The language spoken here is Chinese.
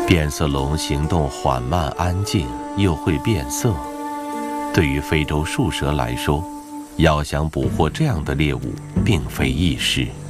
变色龙行动缓慢安静，又会变色。对于非洲树蛇来说，要想捕获这样的猎物并非易事。